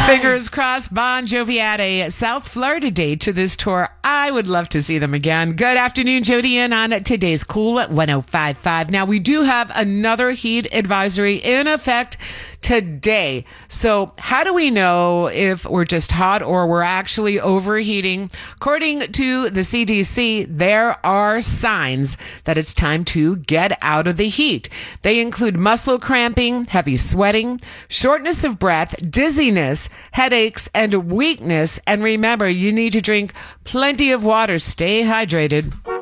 Fingers crossed, Bon Jovi at a South Florida date to this tour. I would love to see them again. Good afternoon, Jody, and on today's Cool at 105.5. Now, we do have another heat advisory in effect today. So how do we know if we're just hot or we're actually overheating? According to the CDC, there are signs that it's time to get out of the heat. They include muscle cramping, heavy sweating, shortness of breath, dizziness, headaches, and weakness. And remember, you need to drink plenty of water. Stay hydrated.